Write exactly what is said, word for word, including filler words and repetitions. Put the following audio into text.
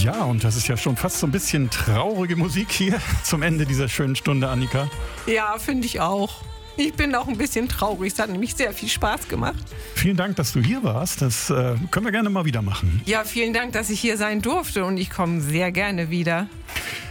Ja, und das ist ja schon fast so ein bisschen traurige Musik hier zum Ende dieser schönen Stunde, Annika. Ja, finde ich auch. Ich bin auch ein bisschen traurig. Es hat nämlich sehr viel Spaß gemacht. Vielen Dank, dass du hier warst. Das äh, können wir gerne mal wieder machen. Ja, vielen Dank, dass ich hier sein durfte und ich komme sehr gerne wieder.